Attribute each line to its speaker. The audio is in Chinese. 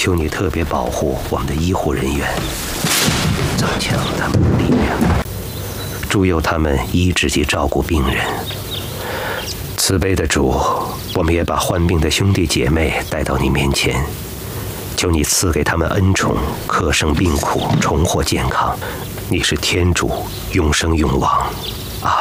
Speaker 1: 求你特别保护我们的医护人员，增强他们的力量，助佑他们医治及照顾病人。慈悲的主，我们也把患病的兄弟姐妹带到你面前，求你赐给他们恩宠，克胜病苦，重获健康。你是天主，永生永王。